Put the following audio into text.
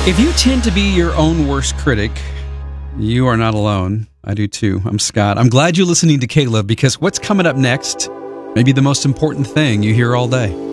If you tend to be your own worst critic, you are not alone. I do too. I'm Scott. I'm glad you're listening to Caleb, because what's coming up next may be the most important thing you hear all day.